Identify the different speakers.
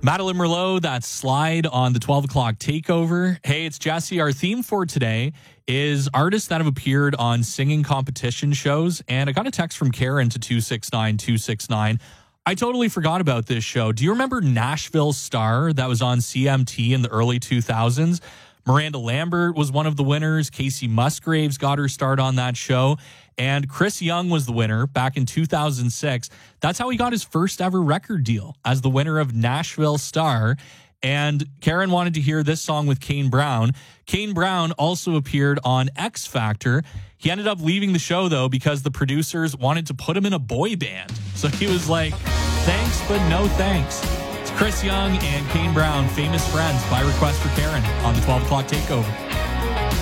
Speaker 1: Madeline Merlot, that Slide on the 12 o'clock takeover. Hey, it's Jesse. Our theme for today is artists that have appeared on singing competition shows. And I got a text from Karen to 269-269. I totally forgot about this show. Do you remember Nashville Star that was on CMT in the early 2000s? Miranda Lambert was one of the winners. Casey Musgraves got her start on that show. And Chris Young was the winner back in 2006. That's how he got his first ever record deal, as the winner of Nashville Star. And Karen wanted to hear this song with Kane Brown. Kane Brown also appeared on X Factor. He ended up leaving the show, though, because the producers wanted to put him in a boy band. So he was like, thanks, but no thanks. It's Chris Young and Kane Brown, Famous Friends, by request for Karen on the 12 o'clock takeover.